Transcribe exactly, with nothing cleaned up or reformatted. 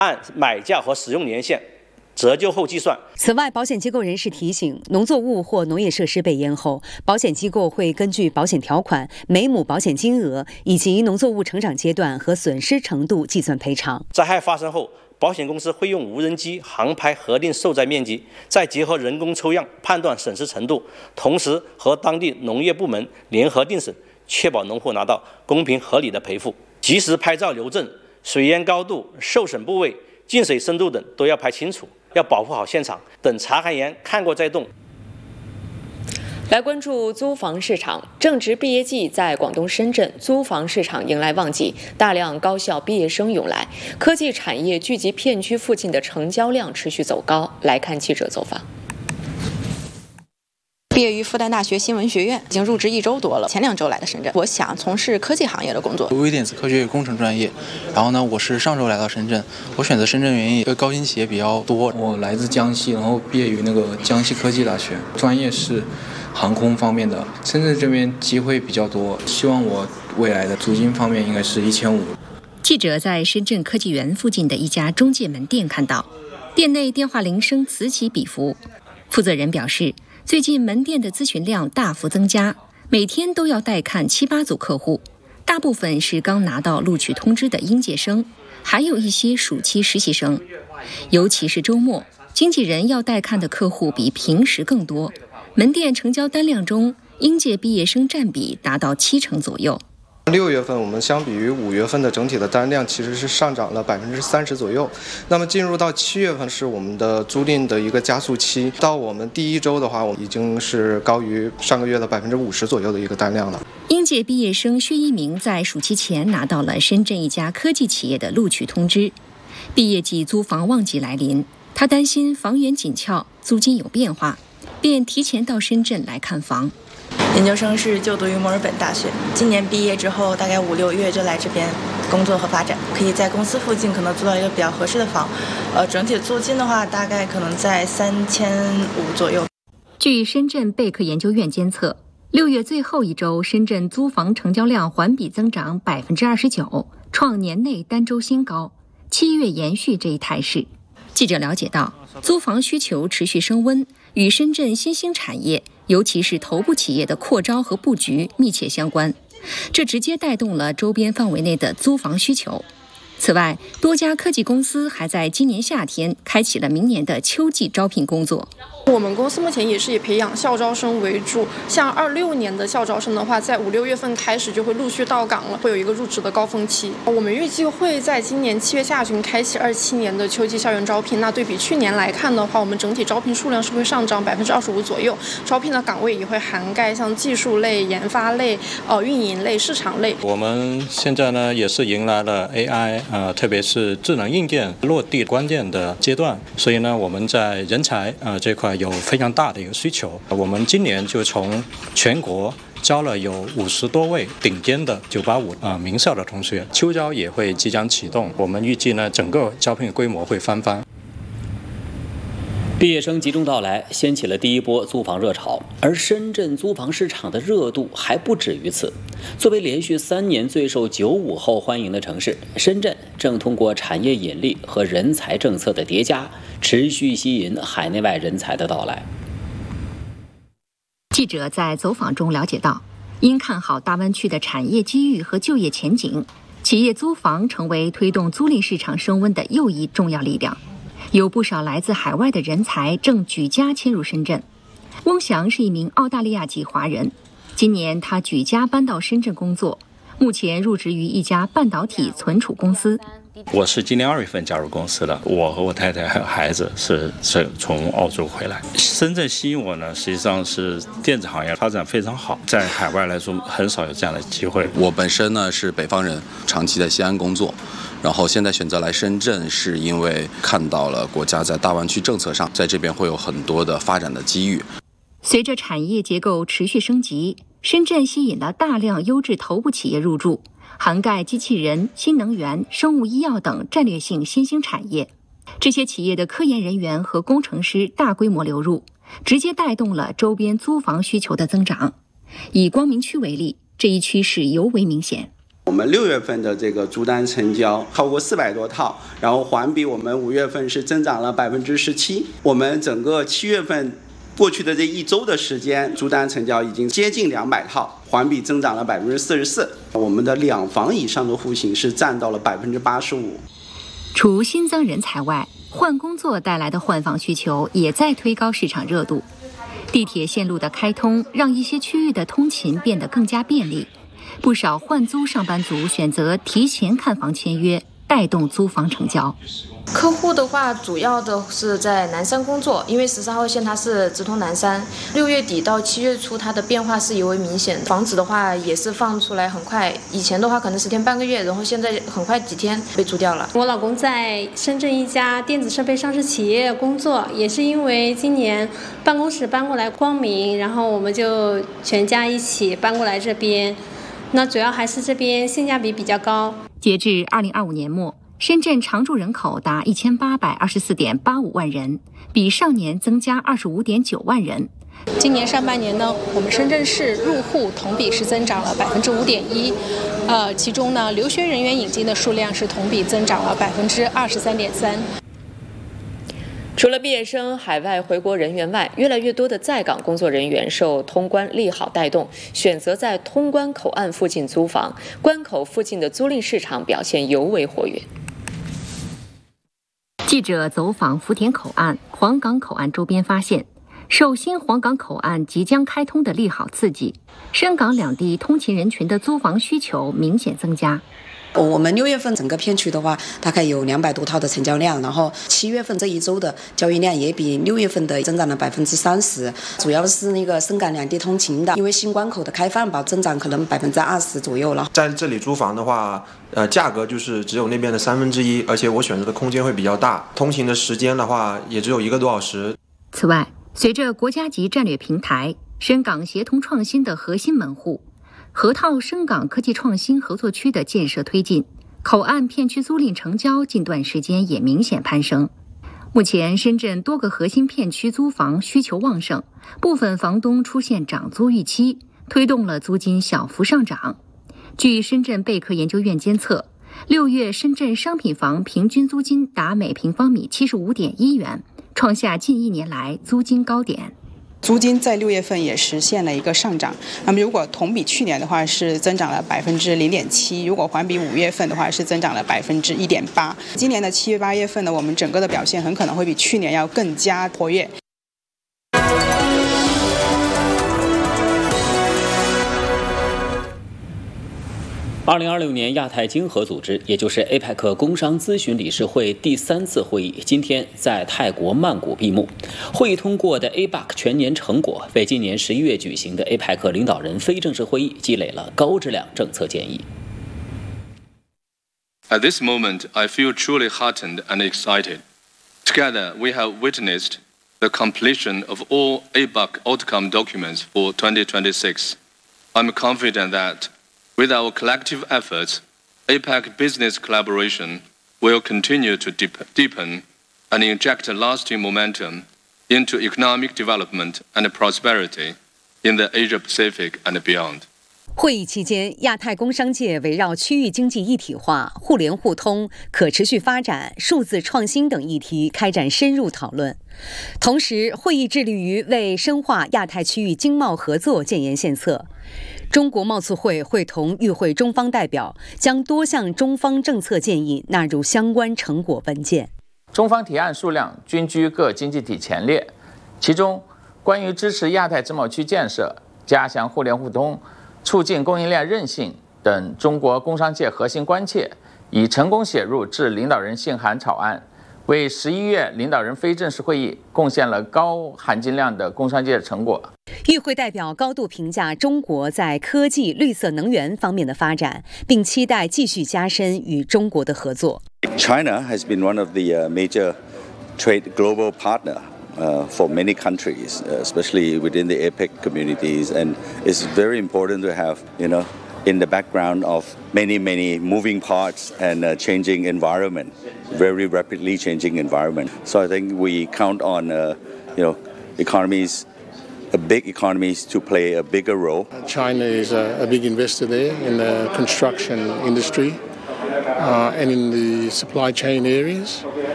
按买价和使用年限折旧后计算。 此外，保险机构人士提醒，农作物或农业设施被淹后，保险机构会根据保险条款、每亩保险金额以及农作物成长阶段和损失程度计算赔偿。 灾害发生后，保险公司会用无人机航拍核定受灾面积，再结合人工抽样判断损失程度，同时和当地农业部门联合定审，确保农户拿到公平合理的赔付。及时拍照留证，水淹高度、受损部位、进水深度等都要拍清楚，要保护好现场，等查勘员看过再动。 来关注租房市场，正值毕业季，在广东深圳，租房市场迎来旺季，大量高校毕业生涌来，科技产业聚集片区附近的成交量持续走高。来看记者走访。 毕业于复旦大学新闻学院，已经入职一周多了。前两周来的深圳，我想从事科技行业的工作， 微电子科学与工程专业。然后呢，我是上周来到深圳。我选择深圳原因，高新企业比较多。 我来自江西，然后毕业于那个江西科技大学，专业是航空方面的。深圳这边机会比较多，希望我未来的租金方面应该是一千五。 记者在深圳科技园附近的一家中介门店看到，店内电话铃声此起彼伏。负责人表示，最近门店的咨询量大幅增加，每天都要带看七八组客户，大部分是刚拿到录取通知的应届生，还有一些暑期实习生。尤其是周末，经纪人要带看的客户比平时更多，门店成交单量中，应届毕业生占比达到七成左右。 六月份我们相比于五月份的整体的单量其实是上涨了百分之三十左右。那么进入到七月份是我们的租赁的一个加速期，到我们第一周的话，我们已经是高于上个月的百分之五十左右的一个单量了。 应届毕业生薛一鸣在暑期前拿到了深圳一家科技企业的录取通知，毕业季租房旺季来临，他担心房源紧俏，租金有变化，便提前到深圳来看房。 研究生是就读于墨尔本大学，今年毕业之后大概五六月就来这边工作和发展，可以在公司附近可能租到一个比较合适的房，呃，整体租金的话大概可能在三千五左右。 据深圳贝壳研究院监测，六月最后一周，深圳租房成交量环比增长百分之二十九，创年内单周新高。七月延续这一态势。记者了解到，租房需求持续升温，与深圳新兴产业，尤其是头部企业的扩招和布局密切相关，这直接带动了周边范围内的租房需求。此外，多家科技公司还在今年夏天开启了明年的秋季招聘工作。 我们公司目前也是以培养校招生为主，像二六年的校招生的话，在五六月份开始就会陆续到岗了，会有一个入职的高峰期。我们预计会在今年七月下旬开启二七年的秋季校园招聘。那对比去年来看的话，我们整体招聘数量是会上涨百分之二十五左右，招聘的岗位也会涵盖像技术类、研发类、呃运营类、市场类。 我们现在呢也是迎来了 A I 呃，特别是智能硬件落地关键的阶段，所以呢我们在人才呃这块有非常大的一个需求。我们今年就从全国招了有五十多位顶尖的九八五啊名校的同学，秋招也会即将启动。我们预计呢，整个招聘规模会翻番。 毕业生集中到来，掀起了第一波租房热潮。而深圳租房市场的热度还不止于此。作为连续三年最受九五后欢迎的城市，深圳正通过产业引力和人才政策的叠加，持续吸引海内外人才的到来。 记者在走访中了解到，因看好大湾区的产业机遇和就业前景，企业租房成为推动租赁市场升温的又一重要力量。有不少来自海外的人才正举家迁入深圳。翁翔是一名澳大利亚籍华人，今年他举家搬到深圳工作，目前入职于一家半导体存储公司。 我是今年二月份加入公司的，我和我太太还有孩子是是从澳洲回来。深圳吸引我呢，实际上是电子行业发展非常好，在海外来说很少有这样的机会。 我本身呢是北方人，长期在西安工作，然后现在选择来深圳，是因为看到了国家在大湾区政策上，在这边会有很多的发展的机遇。 随着产业结构持续升级，深圳吸引了大量优质头部企业入驻，涵盖机器人、新能源、生物医药等战略性新兴产业。这些企业的科研人员和工程师大规模流入，直接带动了周边租房需求的增长。以光明区为例，这一趋势尤为明显。 我们六月份的这个租单成交超过四百多套，然后环比我们五月份是增长了百分之十七。我们整个七月份过去的这一周的时间，租单成交已经接近两百套，环比增长了百分之四十四。我们的两房以上的户型是占到了百分之八十五。 除新增人才外，换工作带来的换房需求也在推高市场热度。地铁线路的开通让一些区域的通勤变得更加便利，不少换租上班族选择提前看房签约，带动租房成交。 客户的话，主要的是在南山工作，因为十三号线它是直通南山。六月底到七月初，它的变化是尤为明显的。房子的话也是放出来很快，以前的话可能十天半个月，然后现在很快几天被租掉了。 我老公在深圳一家电子设备上市企业工作，也是因为今年办公室搬过来光明，然后我们就全家一起搬过来这边。那主要还是这边性价比比较高。 截至二零二五年末，深圳常住人口达一千八百二十四点八五万人，比上年增加二十五点九万人。 今年上半年呢，我们深圳市入户同比是增长了百分之五点一，呃，其中呢，留学人员引进的数量是同比增长了百分之二十三点三。 除了毕业生、海外回国人员外，越来越多的在岗工作人员受通关利好带动，选择在通关口岸附近租房，关口附近的租赁市场表现尤为活跃。 记者走访福田口岸、黄岗口岸周边发现，受新黄岗口岸即将开通的利好刺激，深港两地通勤人群的租房需求明显增加。 我们六月份整个片区的话，大概有两百多套的成交量，然后七月份这一周的交易量也比六月份的增长了百分之三十，主要是那个深港两地通勤的，因为新关口的开放吧，增长可能百分之二十左右了。 在这里租房的话，呃，价格就是只有那边的三分之一，而且我选择的空间会比较大，通勤的时间的话也只有一个多小时。 此外，随着国家级战略平台深港协同创新的核心门户河套深港科技创新合作区的建设推进，口岸片区租赁成交近段时间也明显攀升。目前深圳多个核心片区租房需求旺盛，部分房东出现涨租预期，推动了租金小幅上涨。据深圳贝壳研究院监测，六月深圳商品房平均租金达每平方米七十五点一元，创下近一年来租金高点。 租金在六月份也实现了一个上涨，那么如果同比去年的话是增长了百分之零点七，如果环比五月份的话是增长了百分之一点八。今年的七月八月份呢，我们整个的表现很可能会比去年要更加活跃。 二零二六年亚太经合组织，也就是 A P E C 工商咨询理事会第三次会议，今天在泰国曼谷闭幕。会议通过的 A B A C 全年成果，为今年十一月举行的 A P E C 领导人非正式会议积累了高质量政策建议。 At this moment, I feel truly heartened and excited. Together, we have witnessed the completion of all A B A C outcome documents for twenty twenty-six. I'm confident that with our collective efforts, A P E C business collaboration will continue to deep, deepen and inject lasting momentum into economic development and prosperity in the Asia-Pacific and beyond. 会议期间，亚太工商界围绕区域经济一体化、互联互通、可持续发展、数字创新等议题开展深入讨论。同时，会议致力于为深化亚太区域经贸合作建言献策。中国贸促会会同与会中方代表，将多项中方政策建议纳入相关成果文件。 中方提案数量均居各经济体前列，其中关于支持亚太自贸区建设、加强互联互通、促进供应链韧性等中国工商界核心关切，已成功写入致领导人信函草案，为十一月领导人非正式会议贡献了高含金量的工商界成果。 与会代表高度评价中国在科技、绿色能源方面的发展，并期待继续加深与中国的合作。 China has been one of the major trade global partner uh, for many countries, especially within the A P E C communities, and it's very important to have, you know, in the background of many, many moving parts and uh, changing environment, very rapidly changing environment. So I think we count on, uh, you know, economies big economies to play a bigger role. China is a, a big investor there in the construction industry uh, and in the supply chain areas.